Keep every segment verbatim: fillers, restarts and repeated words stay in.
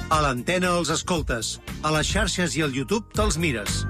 A l'antena els escoltes, a les xarxes i al YouTube te'ls mires.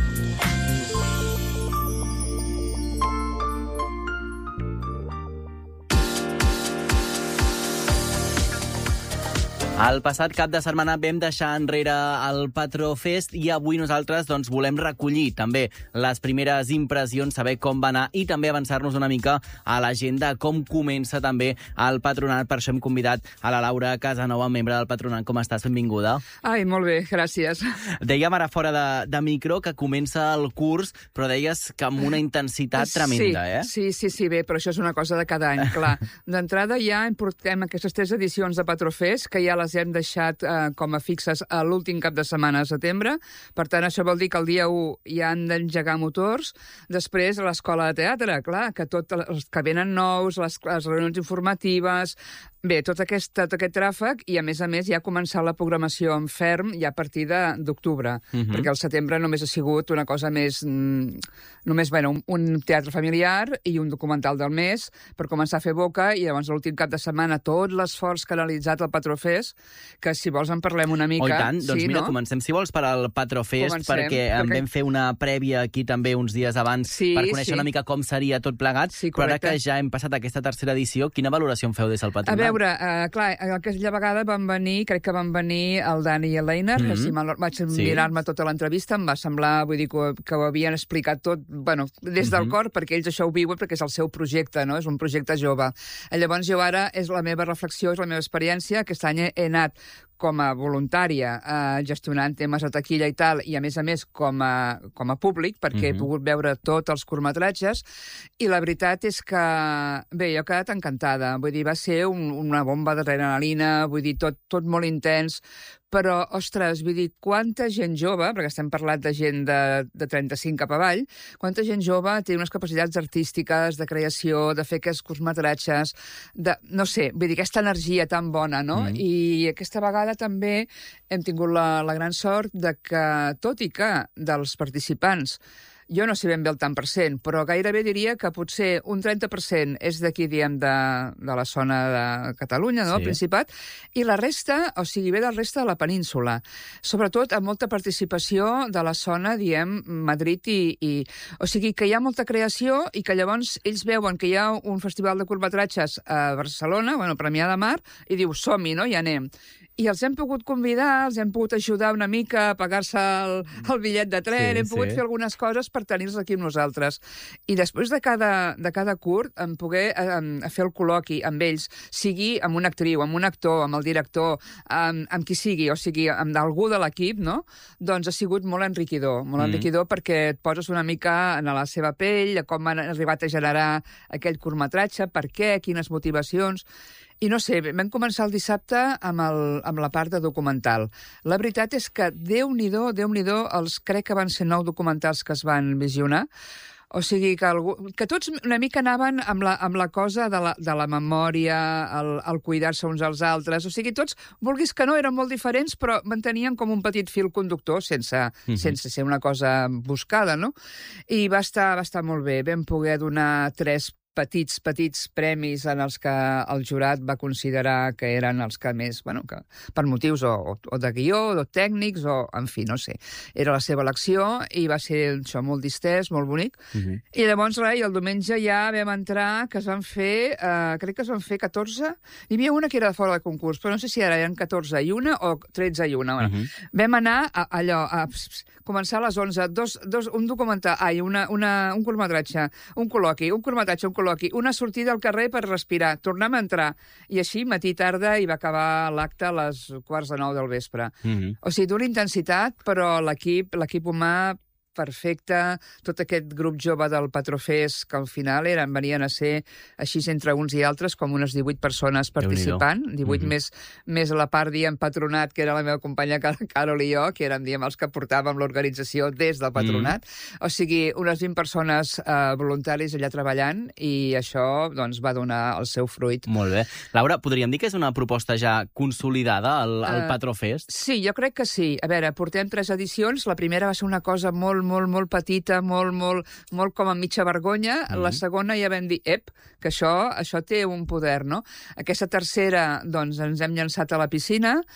El passat cap de setmana vam deixar enrere el Patró Fest i avui nosaltres doncs, volem recollir també les primeres impressions, saber com va anar i també avançar-nos una mica a l'agenda, com comença també el Patronat. Per això hem convidat a la Laura Casanova, membre del Patronat. Com estàs? Benvinguda. Ai, molt bé, gràcies. Dèiem ara fora de, de micro que comença el curs, però deies que amb una intensitat tremenda, sí, eh? Sí, sí, sí, bé, però això és una cosa de cada any, clar. D'entrada ja en portem aquestes tres edicions de Patró Fest, que ja les hem deixat eh, com a fixes a l'últim cap de setmana de setembre. Per tant, això vol dir que el dia u ja han d'engegar motors. Després, a l'escola de teatre, clar, que tot els que venen nous, les, les reunions informatives... Bé, tot aquest, tot aquest tràfic i, a més a més, ja ha començat la programació en ferm ja a partir d'octubre, uh-huh. perquè el setembre només ha sigut una cosa més... Mm, només, bueno, un, un teatre familiar i un documental del mes per començar a fer boca i llavors l'últim cap de setmana tot l'esforç canalitzat al Patró Fest, que si vols en parlem una mica. Oh, i tant. Doncs sí, mira, no? comencem, si vols, per al Patró Fest, Comencem, perquè en perquè... vam fer una prèvia aquí també uns dies abans sí, per conèixer sí. una mica com seria tot plegat, sí, però ara que ja hem passat aquesta tercera edició, quina valoració en feu des del Patronat? A veure, uh, clar, aquella vegada van venir, crec que van venir el Dani i el Leiner, mm-hmm. si mal, vaig sí. mirar-me tota l'entrevista, em va semblar, vull dir, que, que ho havien explicat tot, bueno, des del mm-hmm. cor, perquè ells això ho viuen, perquè és el seu projecte, no? És un projecte jove. Llavors jo ara, és la meva reflexió, és la meva experiència, aquest any he anat com a voluntària, eh, gestionant temes de taquilla i tal, i a més a més com a, com a públic, perquè mm-hmm. he pogut veure tots els curtmetratges, i la veritat és que, bé, jo he quedat encantada. Vull dir, va ser un, una bomba d'adrenalina, vull dir, tot, tot molt intens, però, ostres, vull dir, quanta gent jove, perquè estem parlant de gent de, de trenta-cinc cap avall, quanta gent jove té unes capacitats artístiques, de creació, de fer aquests curtmetratges, de, no sé, vull dir, aquesta energia tan bona, no? Mm. I aquesta vegada també hem tingut la, la gran sort de que, tot i que dels participants, jo no sé ben bé el tant per cent, però gairebé diria que potser un trenta per cent és d'aquí, diem, de, de la zona de Catalunya, no?, sí. el Principat, i la resta, o sigui, ve del resta de la península. Sobretot amb molta participació de la zona, diem, Madrid i, i... O sigui, que hi ha molta creació i que llavors ells veuen que hi ha un festival de curtmetratges a Barcelona, bueno, Premià de Mar, i diu, som-hi, no?, i anem. I els hem pogut convidar, els hem pogut ajudar una mica a pagar-se el, el bitllet de tren, sí, hem pogut sí. fer algunes coses per tenir-los aquí amb nosaltres. I després de cada, de cada curt, en poder eh, fer el col·loqui amb ells, sigui amb una actriu, amb un actor, amb el director, amb, amb qui sigui, o sigui, amb algú de l'equip, no? Doncs ha sigut molt enriquidor, molt mm. enriquidor perquè et poses una mica en la seva pell, com han arribat a generar aquell curtmetratge, per què, quines motivacions... I no sé, vam començar el dissabte amb, el, amb la part de documental. La veritat és que, Déu-n'hi-do, Déu-n'hi-do, els crec que van ser nou documentals que es van visionar. O sigui, que, algú, que tots una mica anaven amb la, amb la cosa de la, de la memòria, el, el cuidar-se uns als altres. O sigui, tots, vulguis que no, eren molt diferents, però mantenien com un petit fil conductor, sense, mm-hmm. sense ser una cosa buscada, no? I va estar, va estar molt bé. Vam poder donar tres petits, petits premis en els que el jurat va considerar que eren els que més, bueno, que per motius o, o de guió, o tècnics, o, en fi, no sé. Era la seva elecció i va ser això molt distès, molt bonic. Uh-huh. I llavors, res, i el diumenge ja vam entrar, que es van fer, eh, crec que es van fer catorze. Hi havia una que era de fora de concurs, però no sé si ara eren catorze i una o tretze i una. Bueno, uh-huh. Vam anar a, allò, a pss, començar a les onze, dos, dos, un documental, ai, una, una, un curtmetratge, un col·loqui, un curtmetratge, un col·loqui, una sortida al carrer per respirar, tornem a entrar, i així matí tarda i va acabar l'acte a les quarts de nou del vespre. Mm-hmm. O sigui, d'una intensitat, però l'equip, l'equip humà perfecte, tot aquest grup jove del Patró Fest, que al final eren, venien a ser així entre uns i altres, com unes divuit persones participant, divuit mm-hmm. més, més a la part, diem, patronat, que era la meva companya Carol i jo, que érem, diem, els que portàvem l'organització des del patronat. Mm. O sigui, unes vint persones eh, voluntaris allà treballant, i això, doncs, va donar el seu fruit. Molt bé. Laura, podríem dir que és una proposta ja consolidada, el, el Patró Fest? Uh, sí, jo crec que sí. A veure, portem tres edicions. La primera va ser una cosa molt molt, molt petita, molt, molt, molt com a mitja vergonya. Mm-hmm. La segona ja vam dir, ep, que això, això té un poder, no? Aquesta tercera, doncs, ens hem llançat a la piscina,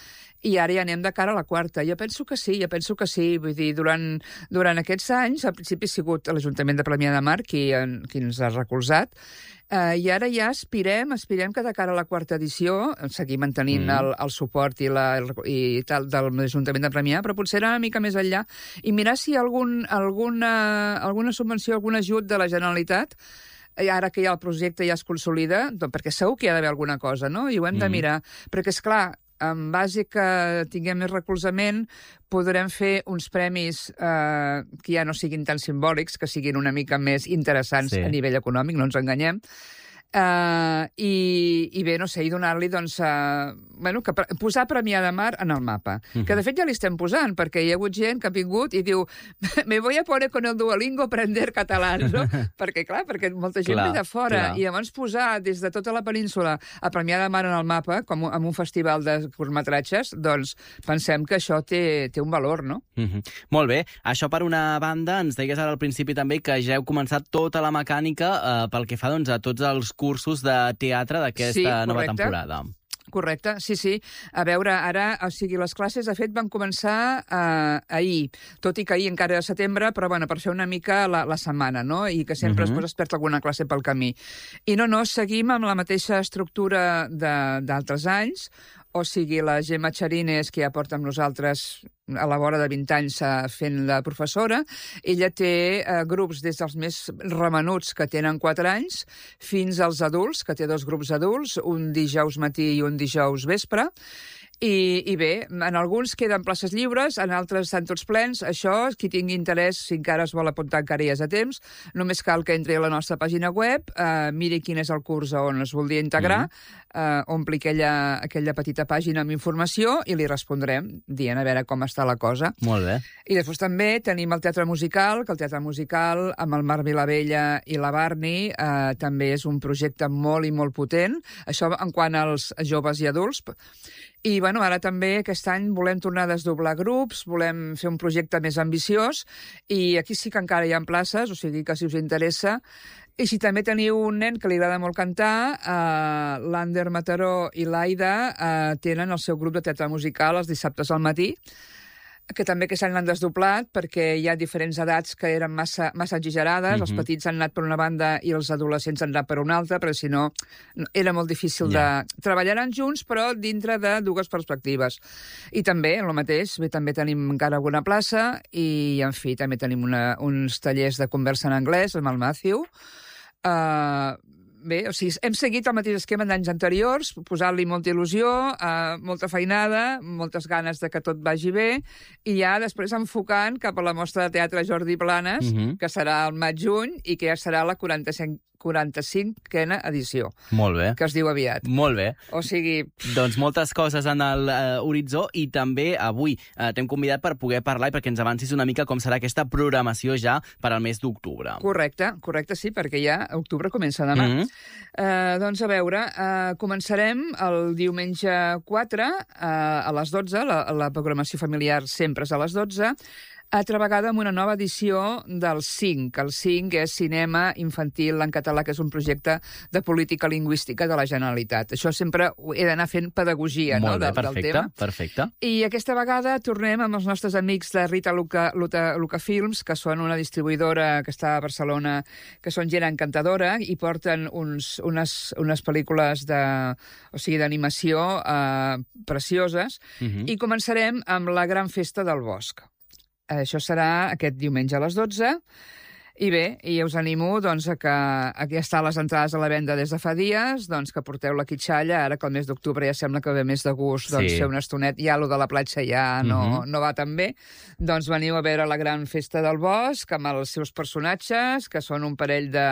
i ara ja anem de cara a la quarta. Jo penso que sí, jo penso que sí. Vull dir, durant, durant aquests anys, al principi ha sigut l'Ajuntament de Premià de Mar qui, qui ens ha recolzat, Uh, i ara ja aspirem, aspirem que de cara a la quarta edició seguim mantenint mm. el, el suport i, la, el, i tal de l'Ajuntament de Premià, però potser anar una mica més enllà i mirar si hi ha algun, alguna, alguna subvenció, algun ajut de la Generalitat, ara que ja el projecte ja es consolida, doncs, perquè segur que hi ha d'haver alguna cosa, no? I ho hem mm. de mirar. Perquè, esclar, en base que tinguem més recolzament, podrem fer uns premis eh, que ja no siguin tan simbòlics, que siguin una mica més interessants sí. a nivell econòmic, no ens enganyem. Uh, i, i bé, no sé, i donar-li, doncs, uh, bueno, que posar Premià de Mar en el mapa. Uh-huh. Que, de fet, ja li estem posant, perquè hi ha hagut gent que ha vingut i diu me voy a poner con el Duolingo a aprender català, no? perquè, clar, perquè molta gent clar, ve de fora. Clar. I llavors posar des de tota la península a Premià de Mar en el mapa, com en un festival de curtmetratges, doncs pensem que això té, té un valor, no? Uh-huh. Molt bé. Això, per una banda, ens deies ara al principi també que ja heu començat tota la mecànica eh, pel que fa, doncs, a tots els cursos de teatre d'aquesta sí, nova temporada. Correcte, sí, sí. A veure, ara, o sigui, les classes, de fet, van començar eh, ahir, tot i que ahir encara era setembre, però, bueno, per fer una mica la, la setmana, no? I que sempre uh-huh. es perd alguna classe pel camí. I no, no, seguim amb la mateixa estructura d'altres anys, o sigui, la Gemma Charines, que ja porta amb nosaltres a la vora de vint anys fent la professora, ella té eh, grups des dels més remenuts, que tenen quatre anys, fins als adults, que té dos grups adults, un dijous matí i un dijous vespre. I, I bé, en alguns queden places lliures, en altres estan tots plens. Això, qui tingui interès, si encara es vol apuntar, encara hi és a temps. Només cal que entri a la nostra pàgina web, eh, miri quin és el curs on es voldria integrar, mm. eh, ompli aquella, aquella petita pàgina amb informació i li respondrem dient a veure com està la cosa. Molt bé. I després també tenim el teatre musical, que el teatre musical amb el Marc Vilavella i la Barni eh, també és un projecte molt i molt potent. Això en quant als joves i adults. I, bueno, ara també aquest any volem tornar a desdoblar grups, volem fer un projecte més ambiciós i aquí sí que encara hi ha places, o sigui que si us interessa. I si també teniu un nen que li agrada molt cantar, eh, l'Ander Mataró i l'Aida eh, tenen el seu grup de teatre musical els dissabtes al matí, que també que s'han desdoblat perquè hi ha diferents edats que eren massa, massa exagerades. Mm-hmm. Els petits han anat per una banda i els adolescents han anat per una altra, però si no, era molt difícil yeah. de... Treballaran junts, però dintre de dues perspectives. I també, el mateix, bé, també tenim encara alguna plaça i, en fi, també tenim una, uns tallers de conversa en anglès amb el Matthew. Uh, Bé, o sigui, hem seguit el mateix esquema d'anys anteriors, posant-li molta il·lusió, eh, molta feinada, moltes ganes de que tot vagi bé, i ja després enfocant cap a la mostra de teatre Jordi Planes, uh-huh. que serà al maig-juny i que ja serà la quaranta-cinquena edició. Molt bé. Que es diu aviat. Molt bé. O sigui... Doncs moltes coses en l'horitzó uh, i també avui uh, t'hem convidat per poder parlar i perquè ens avancis una mica com serà aquesta programació ja per al mes d'octubre. Correcte, correcte, sí, perquè ja octubre comença demà. Mm-hmm. Uh, doncs a veure, uh, començarem el diumenge quatre uh, a les dotze, la, la programació familiar sempre és a les dotze, altra vegada amb una nova edició del cinc. El cinc és Cinema Infantil en Català, que és un projecte de política lingüística de la Generalitat. Això sempre he d'anar fent pedagogia, molt no, bé, del, perfecte, del tema. Perfecte. I aquesta vegada tornem amb els nostres amics de Rita Luca, Luca, Luca Films, que són una distribuïdora que està a Barcelona, que són gent encantadora, i porten uns, unes, unes pel·lícules de, o sigui, d'animació eh, precioses. Uh-huh. I començarem amb La Gran Festa del Bosc. Això serà aquest diumenge a les dotze. I bé, i us animo doncs, a que aquí estan les entrades a la venda des de fa dies, doncs que porteu la quitxalla, ara que el mes d'octubre ja sembla que ve més de gust, doncs sí. fer una estoneta, ja lo de la platja ja no, uh-huh. no va tan bé, doncs veniu a veure La Gran Festa del Bosc amb els seus personatges, que són un parell de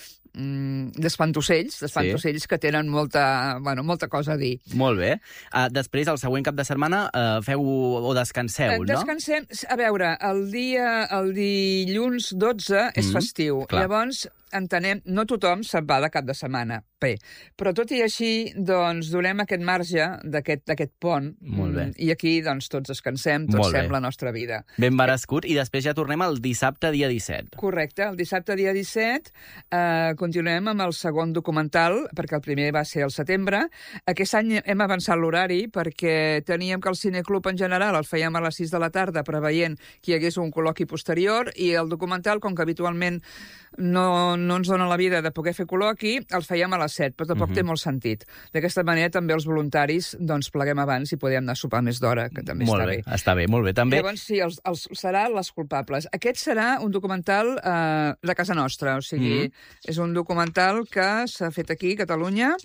d'espantocells, d'espantocells sí. que tenen molta, bueno, molta cosa a dir. Molt bé. Uh, després, el següent cap de setmana, uh, feu o descanseu, uh, no? Descansem. A veure, el dia, el dilluns dotze és mm, festiu. Clar. Llavors, entenem, no tothom se'n va de cap de setmana, bé, però tot i així, doncs, donem aquest marge d'aquest pont, Molt bé. i aquí, doncs, tots descansem, tots fem la nostra vida. Ben merescut, i després ja tornem al dissabte, dia disset. Correcte, el dissabte, dia disset, eh, continuem amb el segon documental, perquè el primer va ser al setembre. Aquest any hem avançat l'horari, perquè teníem que el cineclub en general el fèiem a les sis de la tarda, preveient que hi hagués un col·loqui posterior, i el documental, com que habitualment no, no ens dona la vida de poder fer col·loqui, el fèiem a les set, però tampoc uh -huh. té molt sentit. D'aquesta manera també els voluntaris doncs, pleguem abans i podem anar a sopar més d'hora, que també molt està bé. bé. Està bé, molt bé. També... Llavors, sí, els, els, serà Les culpables. Aquest serà un documental eh, de casa nostra, o sigui, uh -huh. és un documental que s'ha fet aquí, a Catalunya,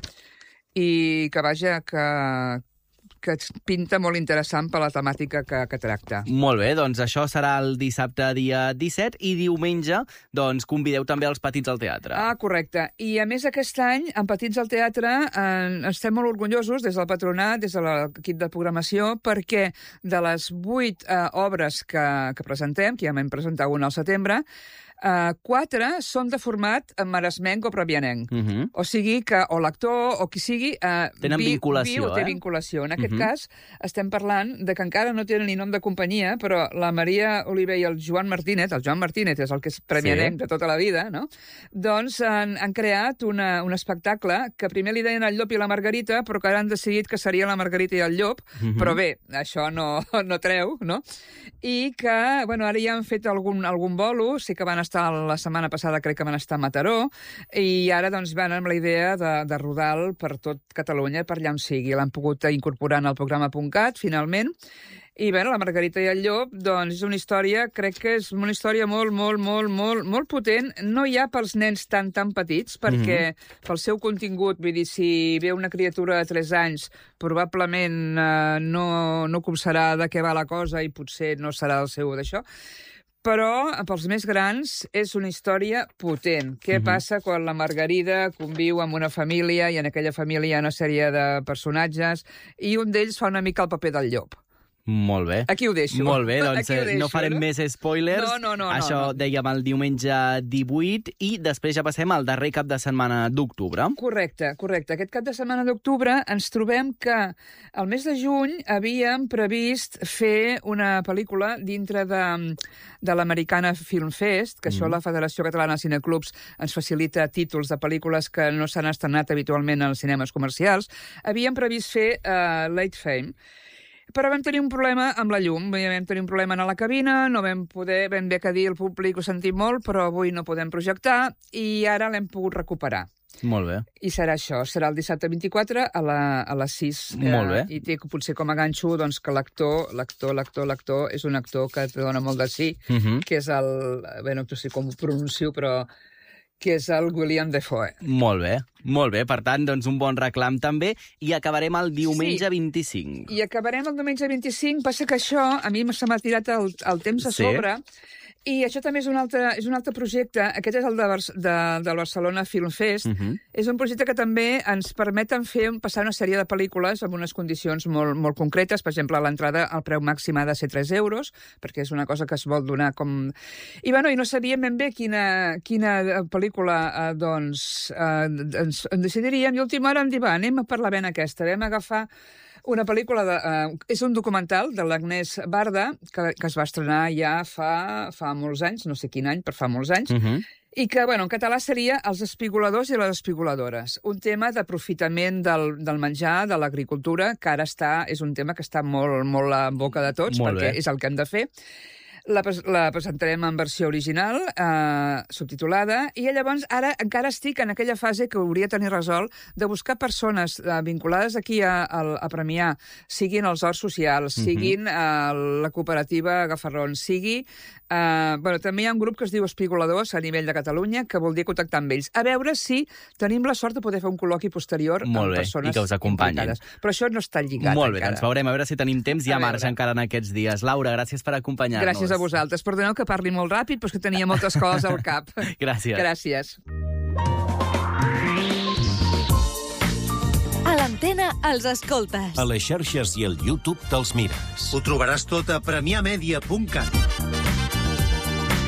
i que, vaja, que... que pinta molt interessant per la temàtica que, que tracta. Molt bé, doncs això serà el dissabte dia disset, i diumenge doncs convideu també els petits al teatre. Ah, correcte. I a més aquest any, en Petits al Teatre, eh, estem molt orgullosos des del patronat, des de l'equip de programació, perquè de les vuit eh, obres que, que presentem, que ja vam presentar una al setembre, Uh, quatre són de format maresmenc o previanenc. Uh -huh. O sigui que o l'actor o qui sigui... Uh, tenen vi, vinculació, vi o té eh? vinculació. En aquest uh uh-huh. cas estem parlant de que encara no tenen ni nom de companyia, però la Maria Oliver i el Joan Martínez, el Joan Martínez és el que és previanenc sí. de tota la vida, no? Doncs han, han creat una, un espectacle que primer li deien el Llop i la Margarita, però que ara han decidit que seria la Margarita i el Llop, uh-huh. però bé, això no, no treu, no? I que, bueno, ara ja han fet algun, algun bolo, sí que van estar la setmana passada, crec que van estar a Mataró, i ara doncs van amb la idea de, de rodar per tot Catalunya, per allà on sigui. L'han pogut incorporar en el programa .cat, finalment. I bé, la Margarita i el Llop, doncs és una història, crec que és una història molt, molt, molt, molt, molt potent. No hi ha pels nens tan, tan petits, perquè mm-hmm. pel seu contingut, vull dir, si ve una criatura de tres anys, probablement eh, no, no copsarà de què va la cosa i potser no serà el seu d'això. Però, pels més grans, és una història potent. Què uh-huh. passa quan la Margarida conviu amb una família i en aquella família hi ha una sèrie de personatges i un d'ells fa una mica el paper del llop. Molt bé. Aquí ho deixo. Molt bé, doncs deixo, no farem no? més spoilers. No, no, no. Això no, no. dèiem el diumenge divuit i després ja passem al darrer cap de setmana d'octubre. Correcte, correcte. Aquest cap de setmana d'octubre ens trobem que al mes de juny havíem previst fer una pel·lícula dintre de, de l'Americana Film Fest, que mm. això la Federació Catalana de Cineclubs ens facilita títols de pel·lícules que no s'han estrenat habitualment als cinemes comercials. Havíem previst fer uh, Late Fame, però vam tenir un problema amb la llum. Vam tenir un problema a la cabina, no vam poder, ben bé que dir al públic, ho sentim molt, però avui no podem projectar, i ara l'hem pogut recuperar. Molt bé. I serà això, serà el dissabte vint-i-quatre a, la, a les sis. Molt bé. Eh, I té potser com a ganxo doncs, que l'actor, l'actor, l'actor, l'actor, és un actor que te dona molt de sí, uh-huh. que és el... Bé, no sé com ho pronuncio, però... que és el William Dafoe. Molt bé, molt bé. Per tant, doncs un bon reclam també. I acabarem el diumenge sí. vint-i-cinc. I acabarem el diumenge vint-i-cinc. Passa que això, a mi se m'ha tirat el, el temps a sobre... Sí. I això també és un altre, és un altre projecte. Aquest és el de, de, del Barcelona Film Fest. Uh-huh. És un projecte que també ens permeten fer passar una sèrie de pel·lícules amb unes condicions molt, molt concretes. Per exemple, a l'entrada el preu màxim ha de ser tres euros, perquè és una cosa que es vol donar com... I, bueno, i no sabíem ben bé quina, quina pel·lícula eh, doncs, eh, ens, ens decidiríem. I a última hora em dir, va, anem a parlar ben aquesta. Vam agafar una pel·lícula, de, uh, és un documental de l'Agnès Barda, que, que es va estrenar ja fa, fa molts anys, no sé quin any, però fa molts anys, uh-huh. i que, bueno, en català seria Els espigoladors i les espigoladores, un tema d'aprofitament del, del menjar, de l'agricultura, que ara està, és un tema que està molt, molt en boca de tots, molt perquè bé. És el que hem de fer. La, la presentarem en versió original, eh, subtitulada, i llavors ara encara estic en aquella fase que hauria de tenir resolt de buscar persones eh, vinculades aquí a, a, a Premià, siguin els horts socials, uh-huh. siguin a la cooperativa Gafarrón, sigui... Eh, bueno, també hi ha un grup que es diu Espigoladors a nivell de Catalunya, que vol dir contactar amb ells. A veure si tenim la sort de poder fer un col·loqui posterior Molt amb bé, persones i que us acompanyin. implicades. Però això no està lligat Molt bé, encara. doncs veurem, a veure si tenim temps. Hi ha marge encara en aquests dies. Laura, gràcies per acompanyar-nos. Gràcies a vosaltres. Perdoneu que parli molt ràpid, però és que tenia moltes coses al cap. Gràcies. Gràcies. A l'antena els escoltes. A les xarxes i al YouTube te'ls mires. Ho trobaràs tot a premià media punt cat.